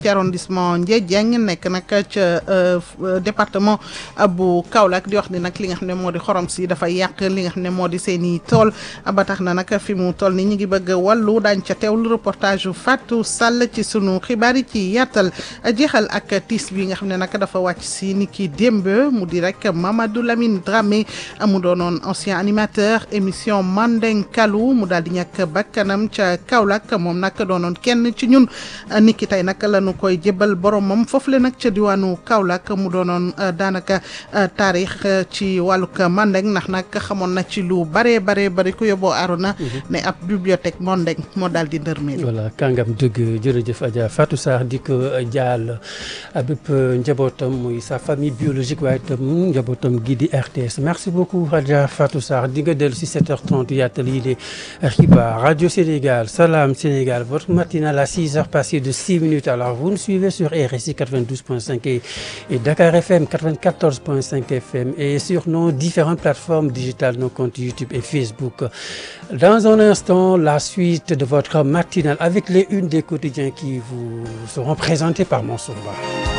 ci arrondissement Ndiédiène nekk nag ca département bu Kaolack di wax ni nag li nga xam ne moo di xorom si dafa yàq li nga xam ne moo di seen i tool ba tax na nag fi mu toll ni ñu ngi bëgg wàllu daañ ca teewlu reportage yu Fatou Sall ci sunu xibaar yi ci yaatal jeexal ak tiis bi nga xam ne nag dafa wàcc si ni ki démb mu di rek Mamadou Lamine Dramé mu doonoon ancien animateur émission Mandeng Kalu mu daal di ñàkk bakkanam ca Kaolack moom nag doonoon kenn ci ñun ni ki tey nag lañu koy jébbal boromam foofu le nag ca diwaanu Kaolack mu doonoon daanaka taarix ci wàllug Mandeng ndax nag xamoon na ci lu bare ku yóbboo Arona ne ab bibliothèque Mandeng moo daal di ndërmeel. voilà kàngam dëgg jërëjëf Adja Fatou Sarr di ko jaal bépp njabootam muy sa famille biologique waaye itam njabootam gi di RTS merci beaucoup Adja Fatou Sarr di nga dellu si 7h30 yaatal yi les xibaar Radio Sénégal Salam Sénégal votre matinale à 6h passées de 6 minutes. Alors vous nous suivez sur RSI 92.5 et Dakar FM 94.5 FM et sur nos différentes plateformes digitales, nos comptes YouTube et Facebook. Dans un instant, la suite de votre matinale avec les unes des quotidiens qui vous seront présentées par Mansour Ba.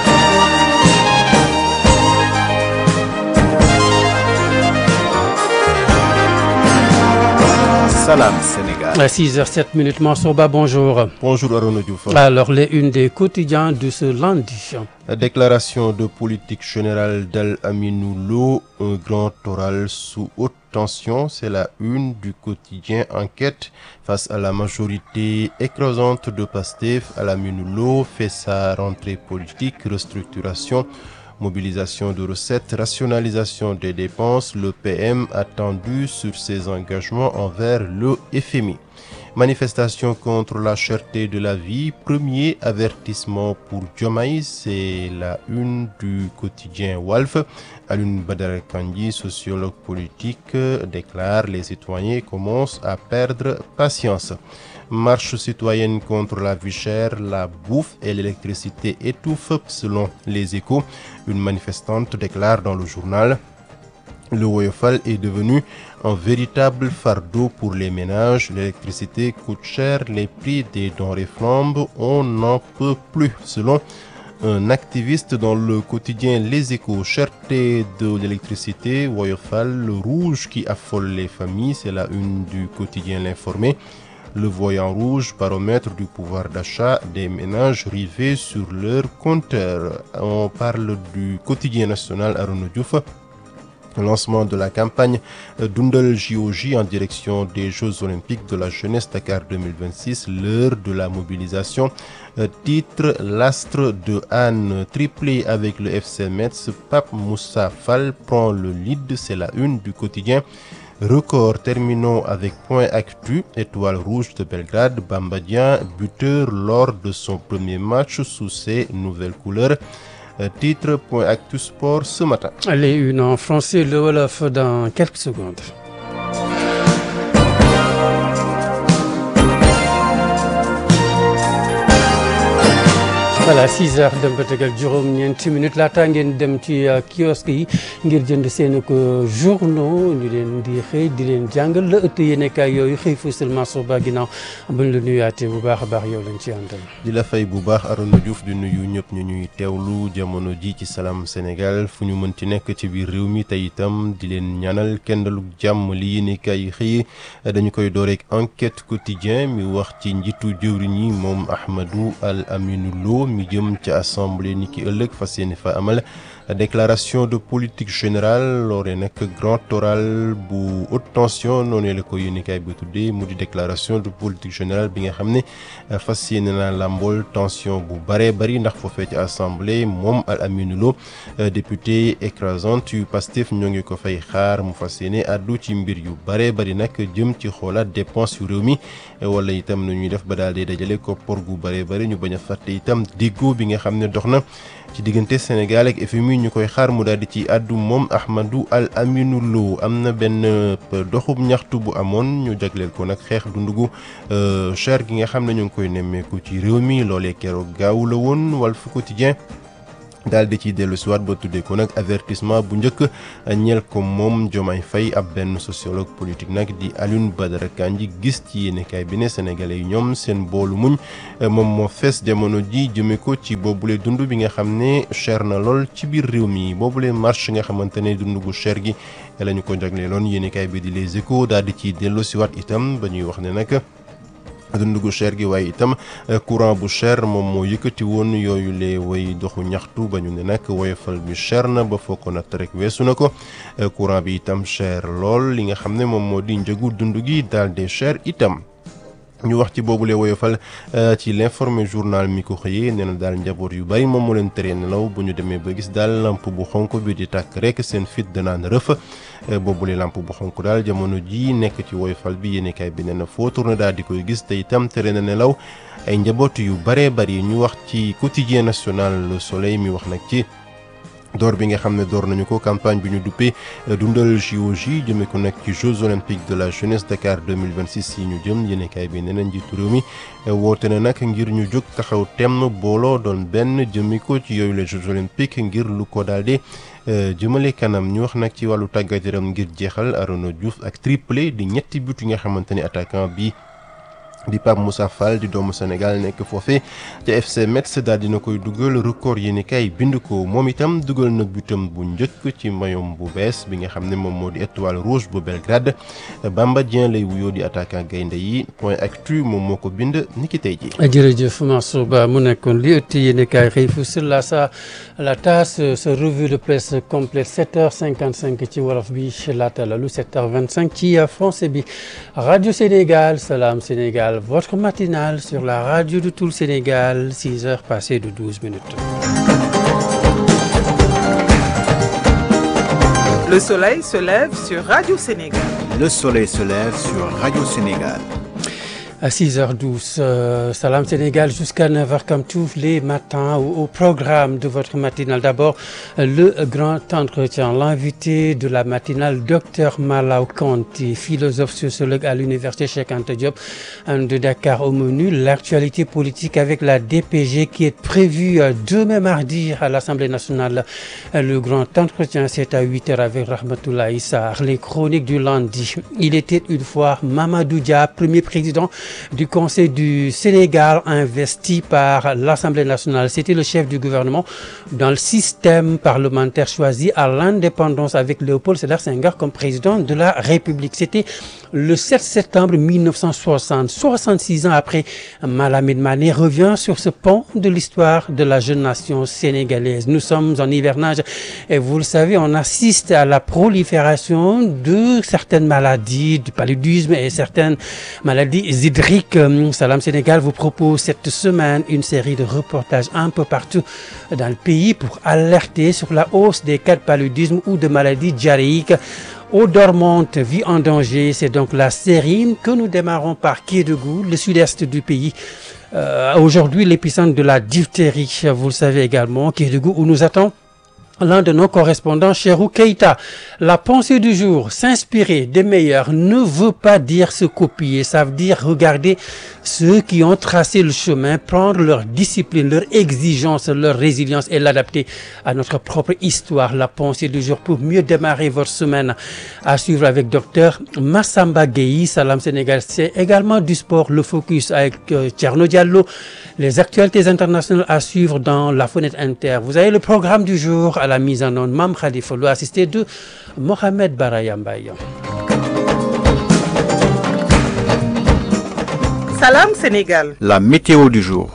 Salam Sénégal. À 6h07, Mansour Ba, bonjour. Bonjour Arona Diouf. Alors, les unes des quotidiens de ce lundi. Déclaration de politique générale d'Al-Aminou Lo, un grand oral sous haute tension, c'est la une du quotidien Enquête. Face à la majorité écrasante de Pastef, Al-Aminou Lo fait sa rentrée politique, restructuration, mobilisation de recettes, rationalisation des dépenses, le PM attendu sur ses engagements envers le FMI. Manifestation contre la cherté de la vie, premier avertissement pour Diomaye, c'est la une du quotidien Walf. Alioune Badara Kandji, sociologue politique, déclare les citoyens commencent à perdre patience. Marche citoyenne contre la vie chère, la bouffe et l'électricité étouffent selon les Échos. Une manifestante déclare dans le journal: le Woyofal est devenu un véritable fardeau pour les ménages. L'électricité coûte cher, les prix des denrées flambent, on n'en peut plus. Selon un activiste dans le quotidien Les Échos, cherté de l'électricité, Woyofal, le rouge qui affole les familles, c'est la une du quotidien L'Informé. Le voyant rouge, baromètre du pouvoir d'achat des ménages rivés sur leur compteur. On parle du quotidien national Arona Diouf. Lancement de la campagne Dundal JOJ en direction des Jeux Olympiques de la Jeunesse Dakar 2026, l'heure de la mobilisation. Titre: l'astre de Anne, triplé avec le FC Metz, Pape Moussa Fall prend le lead, c'est la une du quotidien Record. Terminons avec Point Actu. Étoile rouge de Belgrade, Bamba Dieng, buteur lors de son premier match sous ses nouvelles couleurs. Titre: Point Actu Sport ce matin. Allez, une en français, le Wolof dans quelques secondes. voilà 6 heures dem ba tegal juróom-ñeenti minutes laata ngeen dem ci kiosque yi ngir jënd seen ko journaux ñu leen di xëy di leen jàngal la ëtt yéenekaay yooyu xëy fësal Mansour Ba ginnaaw buñ la nuyaatee bu baax a baax yow lañ ci àndal. di la fay bu baax Arona Diouf di nuyu ñëpp ñu ñuy teewlu jamono ji ci Salam Sénégal fu ñu mënti nekk ci biir réew mi tey itam di leen ñaanal kendalu jàmm li yéenekaay yi xëy dañu koy door rek Enquête quotidien mi wax ci njiitu jëwriñ yi moom Ahmadou Al-Aminou Lo mi jëm ci assemblée ni ki ëllëg fas yéene fa amal déclaration de politique générale loole nag grand oral bu haute tension noonu la ko yéenekaay bi tuddee mu di déclaration de politique générale bi nga xam ne fas yéene na làmbool tension bu bare bari ndax foofee ci assemblée moom Al-Aminou Lo député écrasante yu Pastef ñoo ngi ko fay xaar mu fas yéene addu ci mbir yu bare bari nag jëm ci xoolaat dépense yu réew mi wala itam nu ñuy def ba daal di dajale koppor gu bare bari ñu bañ a fàtte itam déggoo bi nga xam ne dox na ci diggante Sénégal ak FMI ñu koy xaar mu daal di ci àddu moom Ahmadou Al-Aminou Lo am na benn doxub ñaxtu bu amoon ñu jagleel ko nag xeex dundugu cher gi nga xam ne ñu ngi koy nemmeeku ci réew mi loolee keroog gaaw la woon Walf Quotidien daal di ci dellu si waat ba tuddee ko nag avertissement bu njëkk ñeel ko moom Diomaye Faye ab benn sociologue politique nag di Alioune Badara Kandji gis ci yéenekaay bi ne sénégalais yi ñoom seen boolu muñ moom moo fees jamono ji jëme ko ci boobule dund bi nga xam ne cher na lool ci biir réew mi boobule marche nga xamante ne dund gu cher gi la ñu ko jagleeloon yéenekaay bi di Les Échos daal di ci dellu si waat itam ba ñuy wax ne nag dund gu cher gi waaye itam courant bu cher moom moo yëkkati woon yooyu lee way doxu ñaxtu ba ñu ne nag woyofal bi cher na ba foo ko natt rek weesu na ko courant bi itam cher lool li nga xam ne moom moo di njëgu dund gi daal de cher itam. ñu wax ci boobule woyofal ci l'informé journal mi ko xëyee nee na daal njaboot yu bari moom moo leen teree nelaw bu ñu demee ba gis daal lamp bu xonk bi di tàkk rek seen fit danaan rëf boobule lamp bu xonk daal jamono ji nekk ci woyofal bi yéenekaay bi nee na foo tourné daal di koy gis te itam tere na nelaw ay njaboot yu baree bari ñu wax ci quotidien national Le Soleil mi wax nag ci door bi nga xam ne door nañu ko campagne bi ñu duppee dundal JOJ jëmee ko nag ci Jeux olympiques de la jeunesse Dakar 2026 yi ñu jëm yéenekaay bi nee na njiitu réew mi woote na nag ngir ñu jóg taxaw temm booloo doon benn jëmee ko ci yooyu les Jeux olympiques ngir lu ko daal di jëmale kanam ñu wax nag ci wàllu tàggat yaram ngir jeexal Arnaud Diouf ak triplé di ñetti but yi nga xamante ni attaquant bi di Pape Moussa Fall di doomu Sénégal nekk foofee ca FC Metz daal dina koy dugal record yéenekaay bind ko moom itam dugal na butam bu njëkk ci mayom bu bees bi nga xam ne moom moo di étoile rouge bu Belgrade Bamba Dieng lay wuyoo di attaquant gaynde yi point actu moom moo ko bind niki tey ji. jërëjëf Mansour Ba mu nekkoon li ëtt yéenekaay xëy fu sur la tasse sa revue de presse complète 7h55 ci wolof bi laata la lu 7h25 ci français bi Radio Sénégal Salam Sénégal. Votre matinale sur la radio de tout le Sénégal, 6h passées de 12 minutes. Le soleil se lève sur Radio Sénégal. Le soleil se lève sur Radio Sénégal. À 6h12, Salam Sénégal jusqu'à 9h comme tous les matins au programme de votre matinale. D'abord, le grand entretien. L'invité de la matinale, Dr Malaw Kanté, philosophe sociologue à l'université Cheikh Anta Diop de Dakar. Au menu, l'actualité politique avec la DPG qui est prévue demain mardi à l'Assemblée nationale. Le grand entretien, c'est à 8h avec Rahmatoulaye Sarr. Les chroniques du lundi. Il était une fois Mamadou Dia, premier président du Conseil du Sénégal investi par l'Assemblée nationale. C'était le chef du gouvernement dans le système parlementaire choisi à l'indépendance avec Léopold Sédar Senghor comme président de la République. C'était le 7 septembre 1960. 66 ans après, Malamine Mané revient sur ce pan de l'histoire de la jeune nation sénégalaise. Nous sommes en hivernage et vous le savez, on assiste à la prolifération de certaines maladies, du paludisme et certaines maladies hydriques. Salam Sénégal vous propose cette semaine une série de reportages un peu partout dans le pays pour alerter sur la hausse des cas de paludisme ou de maladies diarrhéiques. Eau dormante, vie en danger, c'est donc la série que nous démarrons par Kédougou, le sud-est du pays. Aujourd'hui, l'épicentre de la diphtérie, vous le savez également, Kédougou, où nous attend l'un de nos correspondants, Cheikhou Keïta. La pensée du jour, s'inspirer des meilleurs, ne veut pas dire se copier. Ça veut dire regarder ceux qui ont tracé le chemin, prendre leur discipline, leur exigence, leur résilience et l'adapter à notre propre histoire. La pensée du jour pour mieux démarrer votre semaine. À suivre avec Dr Massamba Gueye. Salam Sénégal, c'est également du sport. Le focus avec Thierno Diallo. Les actualités internationales à suivre dans la fenêtre inter. Vous avez le programme du jour à la mise en onde. Mam Khalifa Lo, assisté de Mohamed Barayambaye. Salam Sénégal. La météo du jour.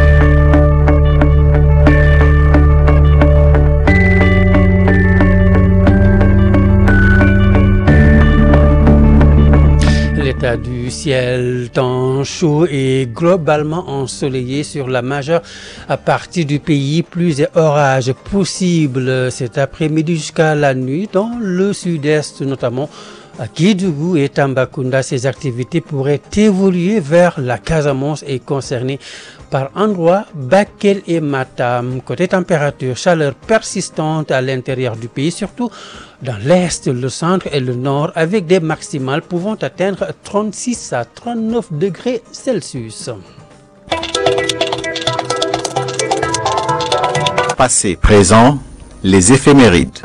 L'état du ciel, temps chaud et globalement ensoleillé sur la majeure partie du pays. Pluies et orages possibles cet après-midi jusqu'à la nuit dans le sud-est notamment. À Kédougou et Tambacounda, ces activités pourraient évoluer vers la Casamance et concerner par endroits Bakel et Matam. Côté température, chaleur persistante à l'intérieur du pays, surtout dans l'est, le centre et le nord, avec des maximales pouvant atteindre 36 à 39 degrés Celsius. Passé, présent, les éphémérides.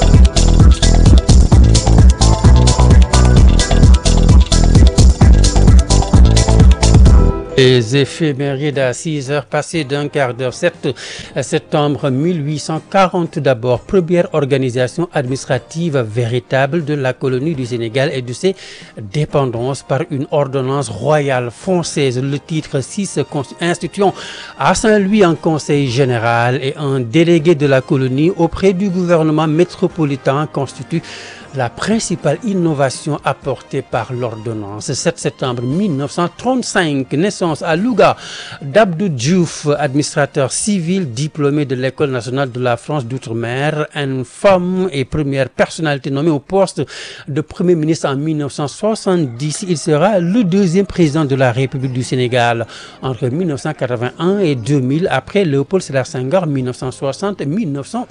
Les éphémérides à 6 heures passées d'un quart d'heure. 7 septembre 1840 d'abord, première organisation administrative véritable de la colonie du Sénégal et de ses dépendances par une ordonnance royale française. Le titre 6 instituant à Saint-Louis un conseil général et un délégué de la colonie auprès du gouvernement métropolitain constitue la principale innovation apportée par l'ordonnance. 7 septembre 1935, naissance à Louga d'Abdou Diouf, administrateur civil diplômé de l'École nationale de la France d'outre-mer, une femme et première personnalité nommée au poste de Premier ministre en 1970. Il sera le deuxième président de la République du Sénégal entre 1981 et 2000, après Léopold Sédar Senghor 1960-1980.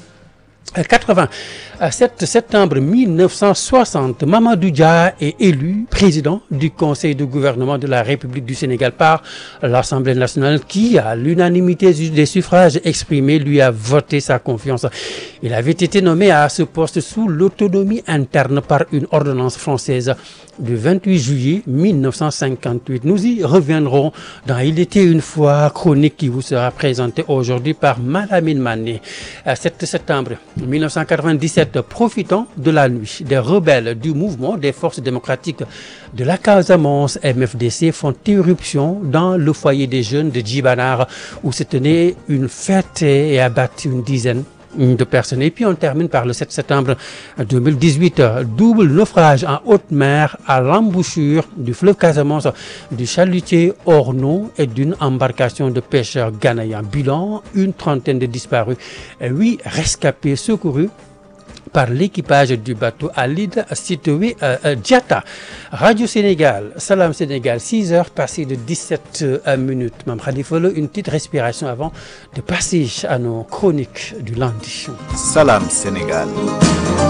7 septembre 1960, Mamadou Dia est élu président du Conseil de gouvernement de la République du Sénégal par l'Assemblée nationale qui, à l'unanimité des suffrages exprimés, lui a voté sa confiance. Il avait été nommé à ce poste sous l'autonomie interne par une ordonnance française du 28 juillet 1958. Nous y reviendrons dans Il était une fois, chronique qui vous sera présentée aujourd'hui par Malamine Mané. 7 septembre 1997, profitant de la nuit, des rebelles du mouvement des forces démocratiques de la Casamance, MFDC, font éruption dans le foyer des jeunes de Djibanar où se tenait une fête et abattu une dizaine de personnes. Et puis on termine par le 7 septembre 2018, double naufrage en haute mer à l'embouchure du fleuve Casamance du chalutier Orno et d'une embarcation de pêcheurs ghanéens. Bilan, une trentaine de disparus et 8 rescapés secourus par l'équipage du bateau à l'île située à Diatta. Radio Sénégal, Salam Sénégal, 6 heures passées de 17 minutes. Mme Khalifa, une petite respiration avant de passer à nos chroniques du lundi. Salam Sénégal.